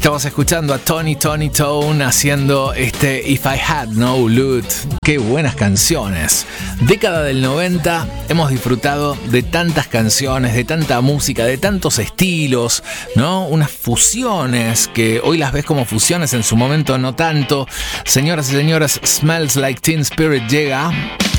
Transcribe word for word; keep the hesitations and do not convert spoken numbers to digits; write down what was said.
Estamos escuchando a Tony Tony Tone haciendo este If I Had No Loot. Qué buenas canciones. Década del noventa, hemos disfrutado de tantas canciones, de tanta música, de tantos estilos, ¿no? Unas fusiones que hoy las ves como fusiones, en su momento no tanto. Señoras y señores, Smells Like Teen Spirit llega.